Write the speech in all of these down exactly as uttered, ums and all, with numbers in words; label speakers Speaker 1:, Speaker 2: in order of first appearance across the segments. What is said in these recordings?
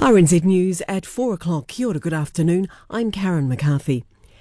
Speaker 1: R N Z News at four o'clock. Kia ora, good afternoon. I'm Karen McCarthy.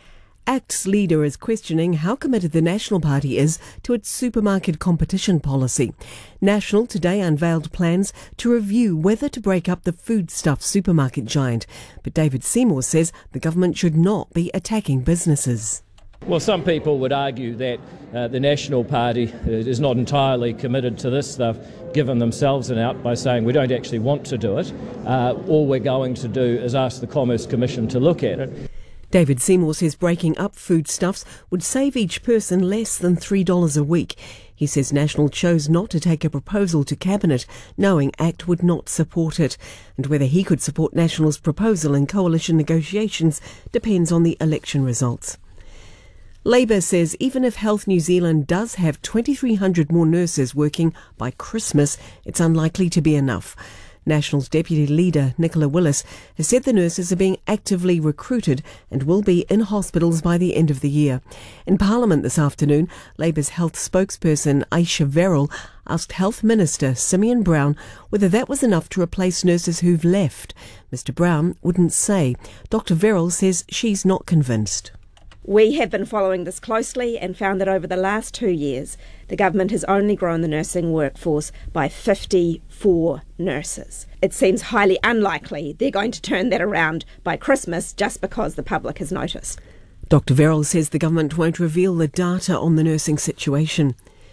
Speaker 1: ACT's leader is questioning how committed the National Party is to its supermarket competition policy. National today unveiled plans to review whether to break up the foodstuff supermarket giant. But David Seymour says the government should not be attacking businesses.
Speaker 2: Well, some people would argue that uh, the National Party is not entirely committed to this. They've given themselves an out by saying we don't actually want to do it. Uh, all we're going to do is ask the Commerce Commission to look at it.
Speaker 1: David Seymour says breaking up foodstuffs would save each person less than three dollars a week. He says National chose not to take a proposal to Cabinet, knowing ACT would not support it. And whether he could support National's proposal in coalition negotiations depends on the election results. Labour says even if Health New Zealand does have twenty-three hundred more nurses working by Christmas, it's unlikely to be enough. National's Deputy Leader, Nicola Willis, has said the nurses are being actively recruited and will be in hospitals by the end of the year. In Parliament this afternoon, Labour's health spokesperson, Aisha Verrall, asked Health Minister Simeon Brown whether that was enough to replace nurses who've left. Mister Brown wouldn't say. Doctor Verrall says she's not convinced.
Speaker 3: We have been following this closely and found that over the last two years, the government has only grown the nursing workforce by fifty-four nurses. It seems highly unlikely they're going to turn that around by Christmas just because the public has noticed.
Speaker 1: Doctor Verrall says the government won't reveal the data on the nursing situation.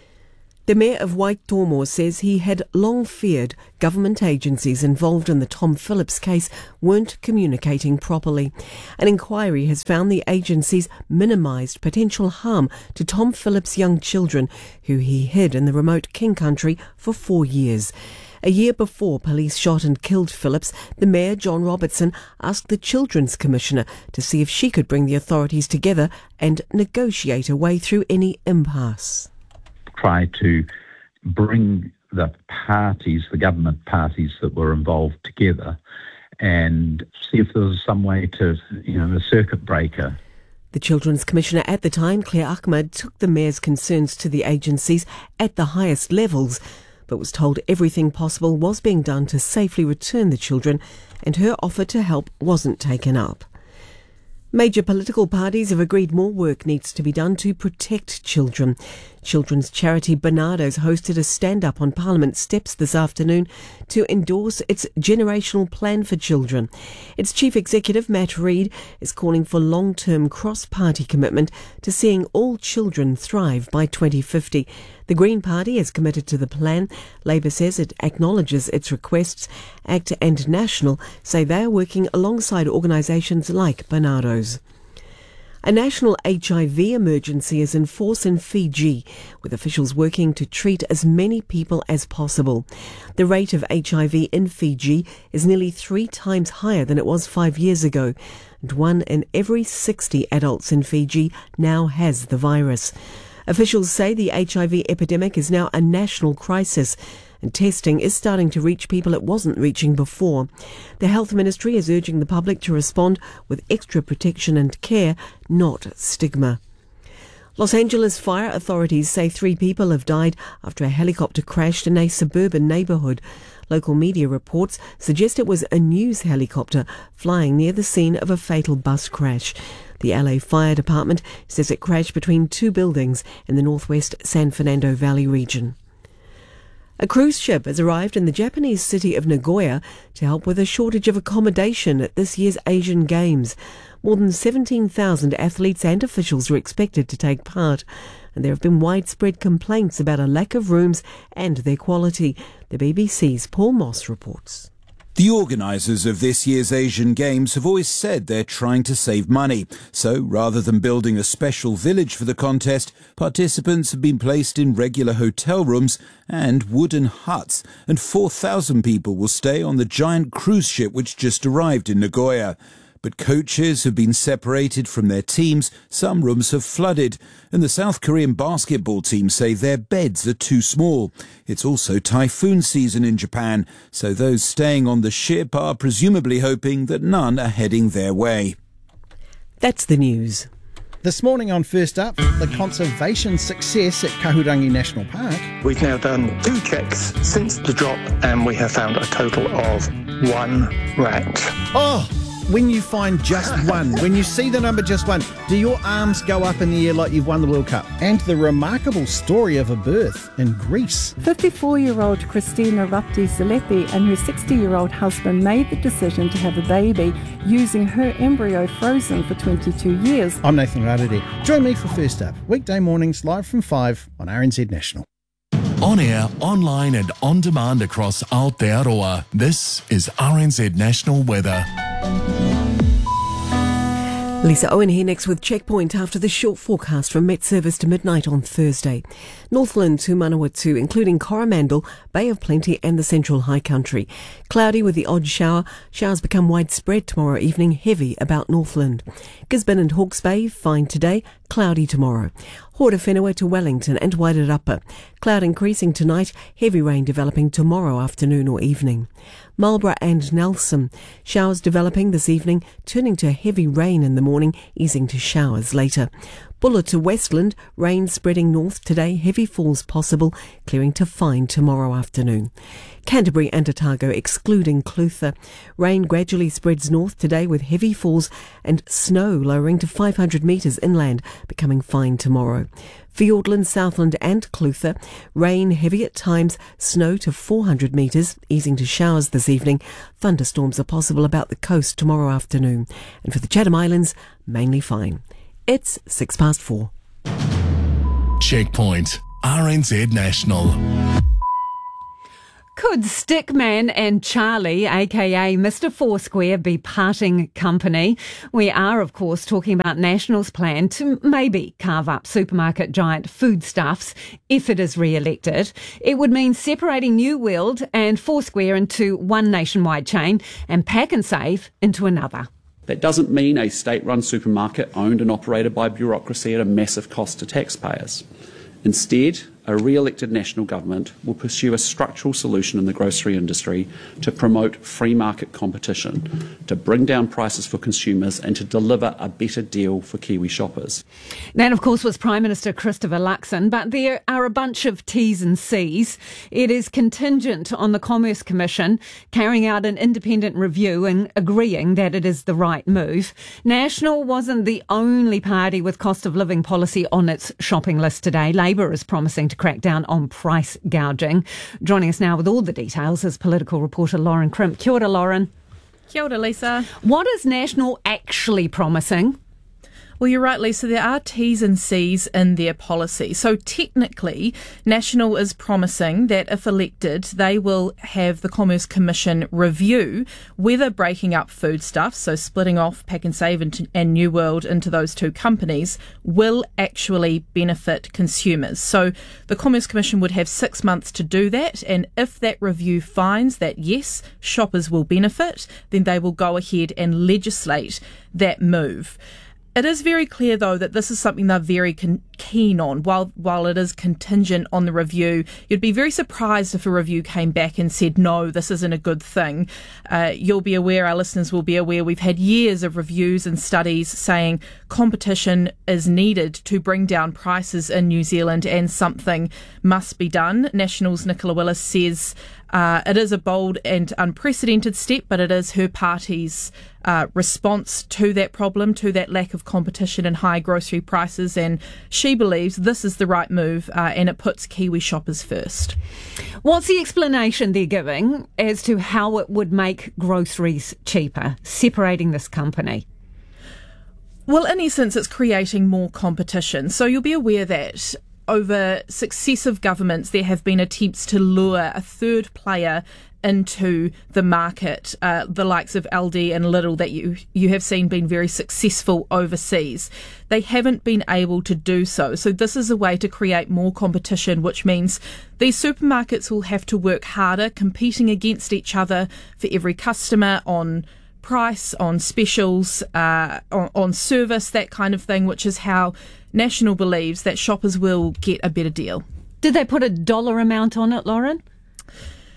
Speaker 1: The Mayor of Waitomo says he had long feared government agencies involved in the Tom Phillips case weren't communicating properly. An inquiry has found the agencies minimised potential harm to Tom Phillips' young children, who he hid in the remote King Country for four years. A year before police shot and killed Phillips, the Mayor, John Robertson, asked the Children's Commissioner to see if she could bring the authorities together and negotiate a way through any impasse.
Speaker 4: Try to bring the parties, the government parties that were involved together and see if there was some way to, you know, a circuit breaker.
Speaker 1: The Children's Commissioner at the time, Claire Ahmad, took the Mayor's concerns to the agencies at the highest levels, but was told everything possible was being done to safely return the children, and her offer to help wasn't taken up. Major political parties have agreed more work needs to be done to protect children. Children's charity Barnardo's hosted a stand-up on Parliament steps this afternoon to endorse its generational plan for children. Its chief executive, Matt Reid, is calling for long-term cross-party commitment to seeing all children thrive by twenty fifty. The Green Party is committed to the plan. Labour says it acknowledges its requests. ACT and National say they are working alongside organisations like Barnardo's. A national H I V emergency is in force in Fiji, with officials working to treat as many people as possible. The rate of H I V in Fiji is nearly three times higher than it was five years ago, and one in every sixty adults in Fiji now has the virus. Officials say the H I V epidemic is now a national crisis, and testing is starting to reach people it wasn't reaching before. The Health Ministry is urging the public to respond with extra protection and care, not stigma. Los Angeles fire authorities say three people have died after a helicopter crashed in a suburban neighborhood. Local media reports suggest it was a news helicopter flying near the scene of a fatal bus crash. The L A Fire Department says it crashed between two buildings in the northwest San Fernando Valley region. A cruise ship has arrived in the Japanese city of Nagoya to help with a shortage of accommodation at this year's Asian Games. More than seventeen thousand athletes and officials are expected to take part, and there have been widespread complaints about a lack of rooms and their quality. The B B C's Paul Moss reports.
Speaker 5: The organisers of this year's Asian Games have always said they're trying to save money. So, rather than building a special village for the contest, participants have been placed in regular hotel rooms and wooden huts, and four thousand people will stay on the giant cruise ship which just arrived in Nagoya. But coaches have been separated from their teams, some rooms have flooded, and the South Korean basketball team say their beds are too small. It's also typhoon season in Japan, so those staying on the ship are presumably hoping that none are heading their way.
Speaker 1: That's the news.
Speaker 6: This morning on First Up, the conservation success at Kahurangi National Park.
Speaker 7: We've now done two checks since the drop and we have found a total of one rat.
Speaker 6: Oh, when you find just one, when you see the number just one, do your arms go up in the air like you've won the World Cup? And the remarkable story of a birth in Greece.
Speaker 8: fifty-four-year-old Christina Rapti-Zalepi and her sixty-year-old husband made the decision to have a baby using her embryo frozen for twenty-two years.
Speaker 6: I'm Nathan Rarere. Join me for First Up, weekday mornings live from five on R N Z National.
Speaker 9: On air, online and on demand across Aotearoa. This is R N Z National Weather.
Speaker 1: Lisa Owen here next with Checkpoint after the short forecast from Met Service to midnight on Thursday. Northland to Manawatu, including Coromandel, Bay of Plenty and the Central High Country. Cloudy with the odd shower. Showers become widespread tomorrow evening, heavy about Northland. Gisborne and Hawke's Bay, fine today, cloudy tomorrow. Horta Whenua to Wellington and Wairarapa. Cloud increasing tonight, heavy rain developing tomorrow afternoon or evening. Marlborough and Nelson. Showers developing this evening, turning to heavy rain in the morning, easing to showers later. Buller to Westland, rain spreading north today, heavy falls possible, clearing to fine tomorrow afternoon. Canterbury and Otago excluding Clutha. Rain gradually spreads north today with heavy falls and snow lowering to five hundred metres inland, becoming fine tomorrow. Fiordland, Southland and Clutha. Rain heavy at times, snow to four hundred metres, easing to showers this evening. Thunderstorms are possible about the coast tomorrow afternoon. And for the Chatham Islands, mainly fine. It's six past four.
Speaker 9: Checkpoint, R N Z National.
Speaker 10: Could Stickman and Charlie, aka Mister Foursquare, be parting company? We are, of course, talking about National's plan to maybe carve up supermarket giant Foodstuffs if it is re-elected. It would mean separating New World and Foursquare into one nationwide chain and Pack and Save into another.
Speaker 11: That doesn't mean a state-run supermarket owned and operated by bureaucracy at a massive cost to taxpayers. Instead, a re-elected national government will pursue a structural solution in the grocery industry to promote free market competition, to bring down prices for consumers and to deliver a better deal for Kiwi shoppers.
Speaker 10: That, of course, was Prime Minister Christopher Luxon, but there are a bunch of T's and C's. It is contingent on the Commerce Commission carrying out an independent review and agreeing that it is the right move. National wasn't the only party with cost of living policy on its shopping list today. Labour is promising to crack down on price gouging. Joining us now with all the details is political reporter Lauren Crimp. Kia ora, Lauren.
Speaker 12: Kia ora, Lisa.
Speaker 10: What is National actually promising?
Speaker 12: Well, you're right, Lisa. There are T's and C's in their policy. So technically, National is promising that if elected, they will have the Commerce Commission review whether breaking up Foodstuffs, so splitting off Pack and Save into, and New World into those two companies, will actually benefit consumers. So the Commerce Commission would have six months to do that, and if that review finds that, yes, shoppers will benefit, then they will go ahead and legislate that move. It is very clear, though, that this is something they're very con- keen on. While while it is contingent on the review, you'd be very surprised if a review came back and said, no, this isn't a good thing. Uh, you'll be aware, our listeners will be aware, we've had years of reviews and studies saying competition is needed to bring down prices in New Zealand and something must be done. National's Nicola Willis says uh, it is a bold and unprecedented step, but it is her party's Uh, response to that problem, to that lack of competition and high grocery prices, and she believes this is the right move uh, and it puts Kiwi shoppers first.
Speaker 10: What's the explanation they're giving as to how it would make groceries cheaper, separating this company?
Speaker 12: Well, in essence, it's creating more competition. So you'll be aware that over successive governments, there have been attempts to lure a third player into the market, uh, the likes of Aldi and Lidl that you you have seen been very successful overseas. They haven't been able to do so. So this is a way to create more competition, which means these supermarkets will have to work harder, competing against each other for every customer on price, on specials, uh, on, on service, that kind of thing, which is how National believes that shoppers will get a better deal.
Speaker 10: Did they put a dollar amount on it, Lauren?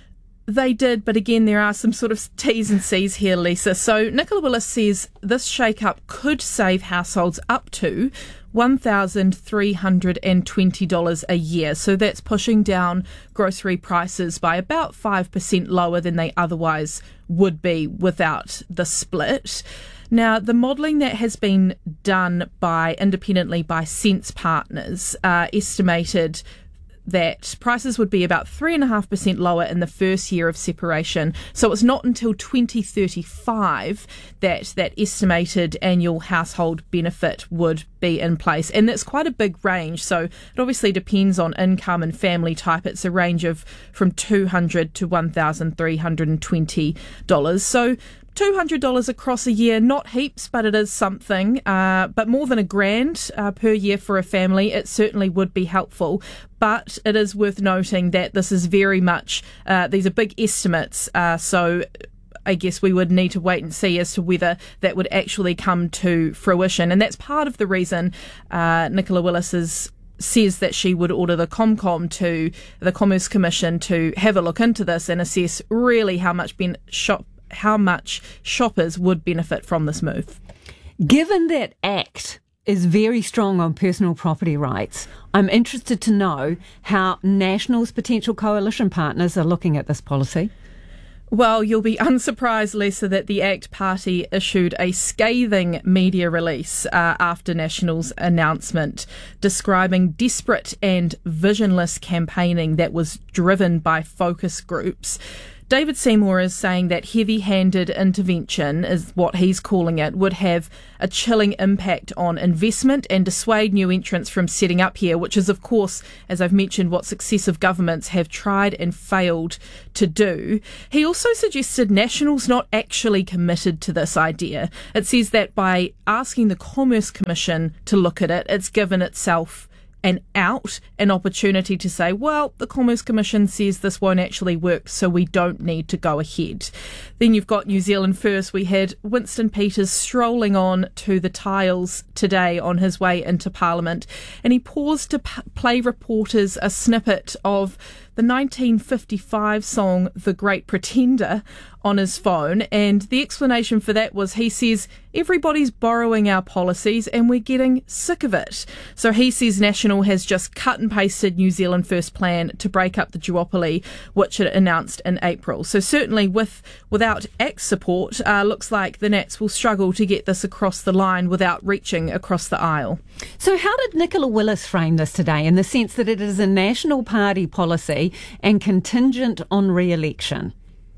Speaker 12: They did, but again, there are some sort of T's and C's here, Lisa. So Nicola Willis says this shake-up could save households up to one thousand three hundred twenty dollars a year. So that's pushing down grocery prices by about five percent lower than they otherwise would be without the split. Now, the modelling that has been done by independently by Sense Partners uh, estimated that prices would be about three point five percent lower in the first year of separation. So it's not until twenty thirty-five that that estimated annual household benefit would be in place. And that's quite a big range. So it obviously depends on income and family type. It's a range of from two hundred dollars to one thousand three hundred twenty dollars. So two hundred dollars across a year, not heaps, but it is something. Uh, but more than a grand uh, per year for a family, it certainly would be helpful. But it is worth noting that this is very much, uh, these are big estimates, uh, so I guess we would need to wait and see as to whether that would actually come to fruition. And that's part of the reason uh, Nicola Willis is says that she would order the ComCom to the Commerce Commission to have a look into this and assess really how much ben- shop how much shoppers would benefit from this move.
Speaker 10: Given that ACT is very strong on personal property rights, I'm interested to know how National's potential coalition partners are looking at this policy.
Speaker 12: Well, you'll be unsurprised, Lisa, that the ACT Party issued a scathing media release uh, after National's announcement, describing desperate and visionless campaigning that was driven by focus groups. David Seymour is saying that heavy-handed intervention, is what he's calling it, would have a chilling impact on investment and dissuade new entrants from setting up here, which is, of course, as I've mentioned, what successive governments have tried and failed to do. He also suggested National's not actually committed to this idea. It says that by asking the Commerce Commission to look at it, it's given itself an out, an opportunity to say, well, the Commerce Commission says this won't actually work, so we don't need to go ahead. Then you've got New Zealand First. We had Winston Peters strolling on to the tiles today on his way into Parliament, and he paused to p- play reporters a snippet of the nineteen fifty-five song The Great Pretender on his phone, and the explanation for that was, he says, everybody's borrowing our policies and we're getting sick of it. So he says National has just cut and pasted New Zealand First plan to break up the duopoly, which it announced in April. So certainly with without ACT support, uh, looks like the Nats will struggle to get this across the line without reaching across the aisle.
Speaker 10: So how did Nicola Willis frame this today, in the sense that it is a National Party policy and contingent on re-election?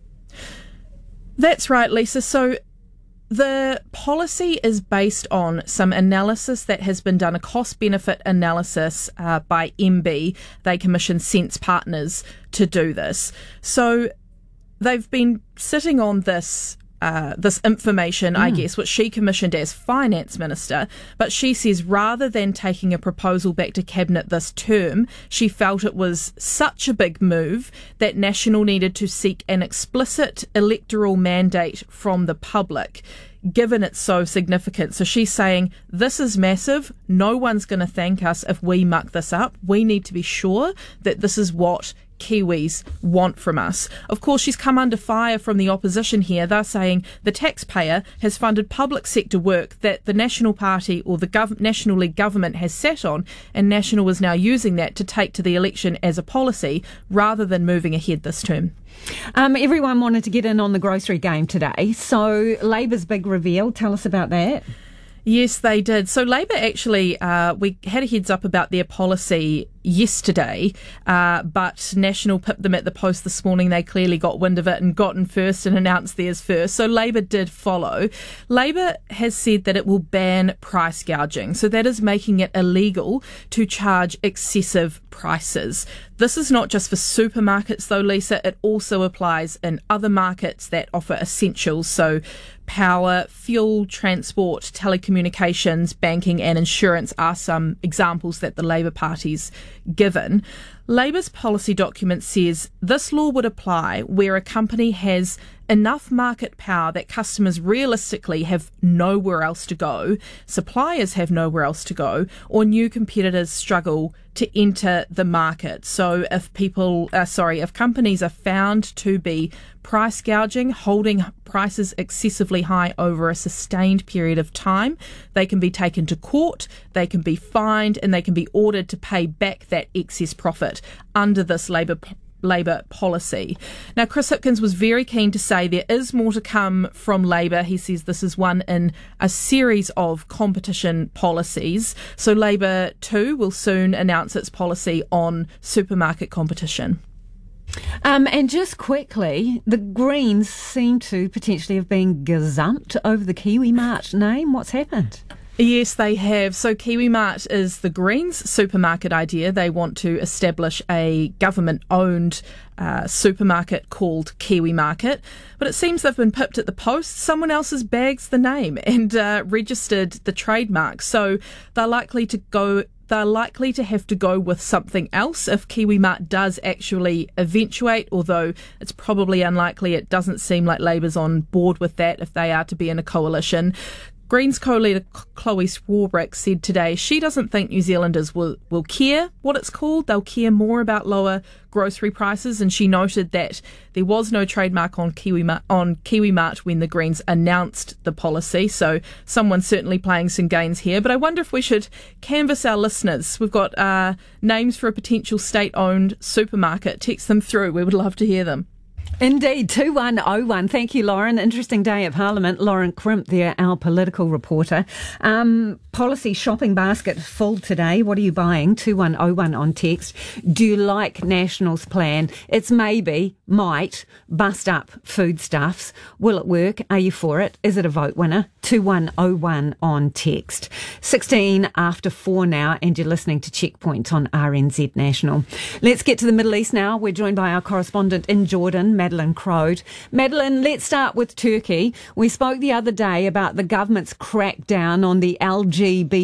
Speaker 12: That's right, Lisa. So the policy is based on some analysis that has been done, a cost-benefit analysis uh, by M B. They commissioned Sense Partners to do this. So they've been sitting on this Uh, this information, mm. I guess, which she commissioned as Finance Minister, but she says rather than taking a proposal back to Cabinet this term, she felt it was such a big move that National needed to seek an explicit electoral mandate from the public, given it's so significant. So she's saying, this is massive, no one's going to thank us if we muck this up. We need to be sure that this is what Kiwis want from us. Of course, she's come under fire from the opposition here. They're saying the taxpayer has funded public sector work that the National Party or the gov- National League government has sat on, and National is now using that to take to the election as a policy rather than moving ahead this term.
Speaker 10: Um, everyone wanted to get in on the grocery game today, so Labor's big reveal. Tell us about that.
Speaker 12: Yes, they did. So Labor actually, uh, we had a heads up about their policy yesterday, uh, but National pipped them at the post this morning. They clearly got wind of it and got in first and announced theirs first. So Labor did follow. Labor has said that it will ban price gouging. So that is making it illegal to charge excessive prices. This is not just for supermarkets though, Lisa. It also applies in other markets that offer essentials. So power, fuel, transport, telecommunications, banking and insurance are some examples that the Labor Party's given. Labor's policy document says this law would apply where a company has enough market power that customers realistically have nowhere else to go, suppliers have nowhere else to go, or new competitors struggle to enter the market. So if people, uh, sorry, if companies are found to be price gouging, holding prices excessively high over a sustained period of time, they can be taken to court, they can be fined, and they can be ordered to pay back that excess profit under this Labour Labour policy. Now, Chris Hipkins was very keen to say there is more to come from Labour. He says this is one in a series of competition policies. So Labour too will soon announce its policy on supermarket competition.
Speaker 10: Um, and just quickly, the Greens seem to potentially have been gazumped over the KiwiMart name. What's happened?
Speaker 12: Yes, they have. So KiwiMart is the Greens' supermarket idea. They want to establish a government-owned uh, supermarket called Kiwi Market. But it seems they've been pipped at the post. Someone else's bags the name and uh, registered the trademark. So they're likely to go... They're likely to have to go with something else if KiwiMart does actually eventuate, although it's probably unlikely. It doesn't seem like Labour's on board with that if they are to be in a coalition. Greens co-leader Chloe Swarbrick said today she doesn't think New Zealanders will, will care what it's called. They'll care more about lower grocery prices, and she noted that there was no trademark on KiwiMart, on KiwiMart when the Greens announced the policy, so someone's certainly playing some games here. But I wonder if we should canvass our listeners. We've got uh, names for a potential state-owned supermarket. Text them through. We would love to hear them.
Speaker 10: Indeed, two one oh one. Thank you, Lauren. Interesting day at Parliament. Lauren Crimp there, our political reporter. Um, policy shopping basket full today. What are you buying? two one oh one on text. Do you like National's plan? It's maybe, might, bust up foodstuffs. Will it work? Are you for it? Is it a vote winner? two one oh one on text. sixteen after four now, and you're listening to Checkpoint on R N Z National. Let's get to the Middle East now. We're joined by our correspondent in Jordan, Madeline Crode. Madeline, let's start with Turkey. We spoke the other day about the government's crackdown on the L G B T